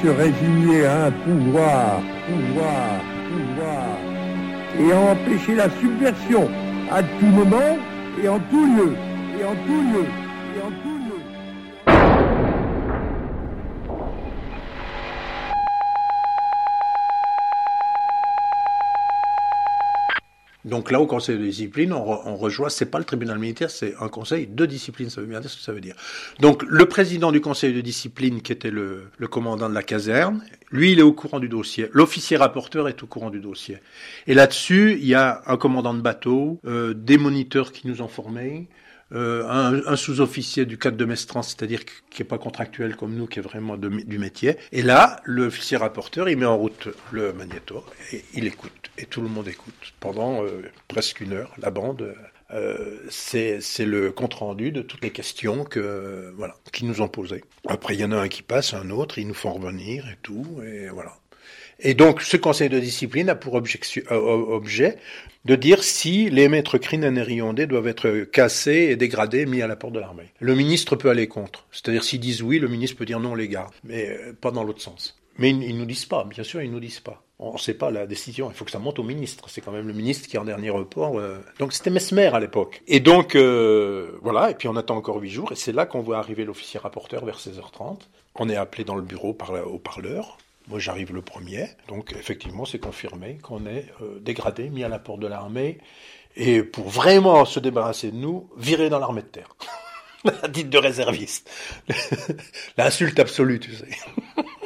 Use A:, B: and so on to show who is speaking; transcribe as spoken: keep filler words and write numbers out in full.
A: se résigner à un pouvoir, pouvoir, pouvoir, et à empêcher la subversion à tout moment et en tout lieu, et en tout lieu, et en tout lieu.
B: Donc là, au conseil de discipline, on, re, on rejoint, c'est pas le tribunal militaire, c'est un conseil de discipline, ça veut bien dire ce que ça veut dire. Donc le président du conseil de discipline, qui était le, le commandant de la caserne, lui, il est au courant du dossier. L'officier rapporteur est au courant du dossier. Et là-dessus, il y a un commandant de bateau, euh, des moniteurs qui nous ont formés, Euh, un, un sous-officier du cadre de Mestran, c'est-à-dire qui n'est pas contractuel comme nous, qui est vraiment de, du métier. Et là, l'officier rapporteur, il met en route le magnéto et il écoute. Et tout le monde écoute pendant euh, presque une heure. La bande, euh, c'est, c'est le compte-rendu de toutes les questions que, voilà, qu'ils nous ont posées. Après, il y en a un qui passe, un autre, ils nous font revenir et tout, et voilà. Et donc, ce conseil de discipline a pour objection, euh, objet de dire si les maîtres Crinan et Riondé doivent être cassés et dégradés, mis à la porte de l'armée. Le ministre peut aller contre. C'est-à-dire, s'ils disent oui, le ministre peut dire non, les gars. Mais euh, pas dans l'autre sens. Mais ils, ils nous disent pas, bien sûr, ils nous disent pas. On ne sait pas la décision, il faut que ça monte au ministre. C'est quand même le ministre qui est en dernier report. Euh... Donc c'était Mesmer à l'époque. Et donc, euh, voilà, et puis on attend encore huit jours, et c'est là qu'on voit arriver l'officier rapporteur vers seize heures trente. On est appelé dans le bureau par la, au parleur. Moi, j'arrive le premier. Donc, effectivement, c'est confirmé qu'on est euh, dégradé, mis à la porte de l'armée. Et pour vraiment se débarrasser de nous, viré dans l'armée de terre. À titre de réserviste. L'insulte absolue, tu sais.